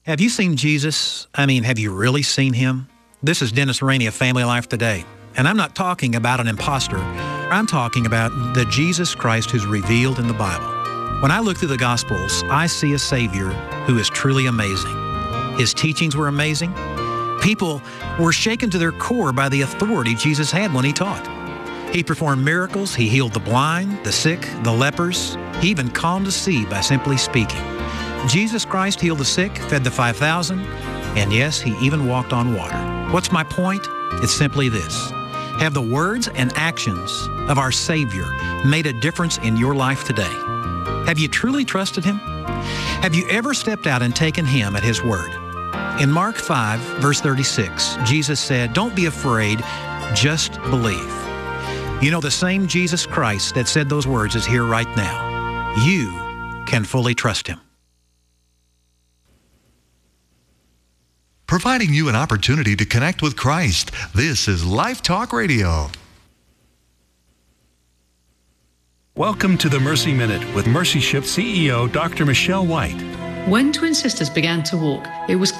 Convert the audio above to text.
Have you seen Jesus? Have you really seen him? This is Dennis Rainey of Family Life Today. And I'm not talking about an imposter. I'm talking about the Jesus Christ who's revealed in the Bible. When I look through the Gospels, I see a Savior who is truly amazing. His teachings were amazing. People were shaken to their core by the authority Jesus had when he taught. He performed miracles. He healed the blind, the sick, the lepers. He even calmed the sea by simply speaking. Jesus Christ healed the sick, fed the 5,000, and yes, he even walked on water. What's my point? It's simply this. Have the words and actions of our Savior made a difference in your life today? Have you truly trusted him? Have you ever stepped out and taken him at his word? In Mark 5, verse 36, Jesus said, "Don't be afraid, just believe." You know, the same Jesus Christ that said those words is here right now. You can fully trust him. Providing you an opportunity to connect with Christ. This is Life Talk Radio. Welcome to the Mercy Minute with Mercy Ship CEO Dr. Michelle White. When twin sisters began to walk, it was